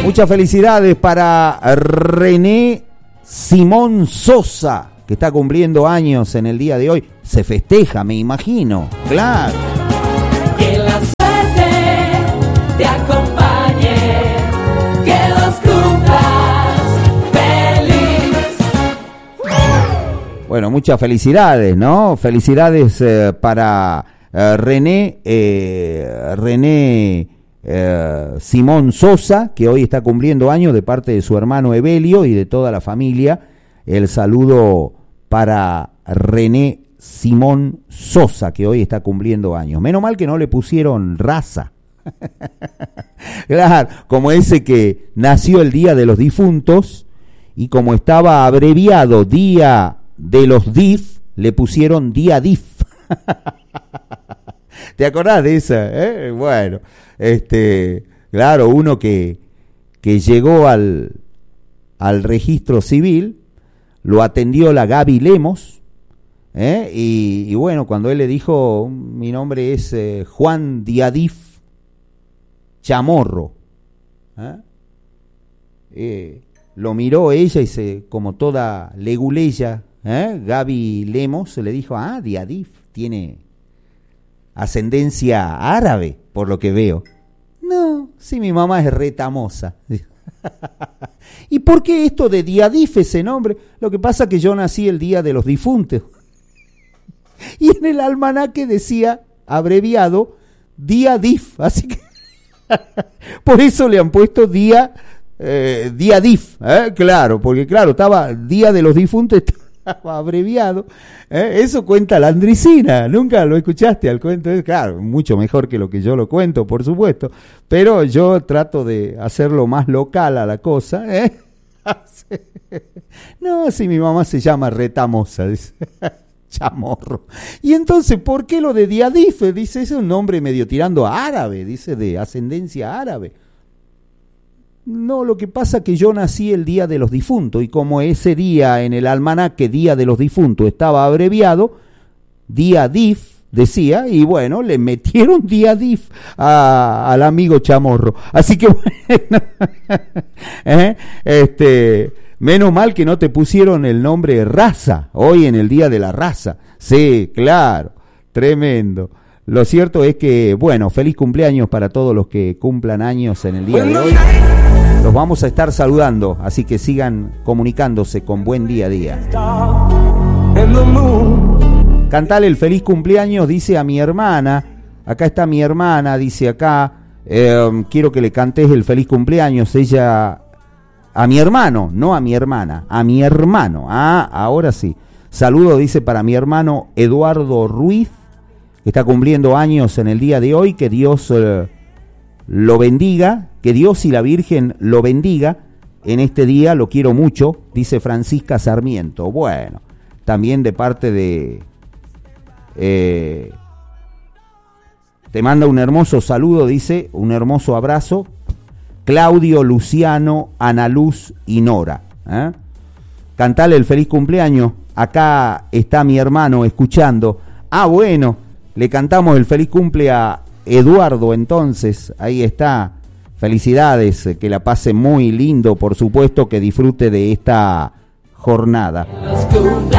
Muchas felicidades para René Simón Sosa, que está cumpliendo años en el día de hoy. Se festeja, me imagino. Claro. Que la suerte te acompañe, que los cumplas feliz. Bueno, muchas felicidades, ¿no? Felicidades para René Simón Sosa, que hoy está cumpliendo años, de parte de su hermano Evelio y de toda la familia. El saludo para René Simón Sosa, que hoy está cumpliendo años. Menos mal que no le pusieron raza. Claro, como ese que nació el Día de los Difuntos y como estaba abreviado Día de los DIF, le pusieron Día DIF. ¿Te acordás de esa? Bueno, claro, uno que llegó al registro civil, lo atendió la Gaby Lemos, y bueno, cuando él le dijo, mi nombre es Juan Diadif Chamorro, lo miró ella y como toda leguleya, Gaby Lemos le dijo, Diadif, tiene ascendencia árabe, por lo que veo. No, sí, mi mamá es retamosa. ¿Y por qué esto de Diadif, ese nombre? Lo que pasa es que yo nací el Día de los Difuntos. Y en el almanaque decía, abreviado, Diadif. Así que por eso le han puesto Diadif. Claro, porque claro, estaba Día de los Difuntos, estaba abreviado. Eso cuenta la Andricina. Nunca lo escuchaste al cuento. Claro, mucho mejor que lo que yo lo cuento, por supuesto. Pero yo trato de hacerlo más local a la cosa. No, si mi mamá se llama Retamosa, dice. Chamorro. Y entonces, ¿por qué lo de Diadif? Dice, es un nombre medio tirando a árabe, dice, de ascendencia árabe. No, lo que pasa es que yo nací el Día de los Difuntos y como ese día en el almanaque Día de los Difuntos estaba abreviado, Diadif decía, y bueno, le metieron Diadif al amigo Chamorro. Así que bueno, menos mal que no te pusieron el nombre raza hoy en el Día de la Raza. Sí, claro, tremendo. Lo cierto es que, bueno, feliz cumpleaños para todos los que cumplan años en el día de hoy. Los vamos a estar saludando, así que sigan comunicándose con Buen Día a Día. Cantale el feliz cumpleaños, dice a mi hermana. Acá está mi hermana, dice acá. Quiero que le cantes el feliz cumpleaños. Ella, a mi hermano, no a mi hermana, a mi hermano. Ahora sí. Saludo, dice, para mi hermano Eduardo Ruiz, que está cumpliendo años en el día de hoy. Que Dios lo bendiga, que Dios y la Virgen lo bendiga en este día, lo quiero mucho, dice Francisca Sarmiento. Bueno, también de parte de... te manda un hermoso saludo, dice, un hermoso abrazo, Claudio, Luciano, Ana Luz y Nora. Cantale el feliz cumpleaños, acá está mi hermano escuchando. Bueno, le cantamos el feliz cumple a Eduardo, entonces, ahí está. Felicidades, que la pase muy lindo, por supuesto, que disfrute de esta jornada.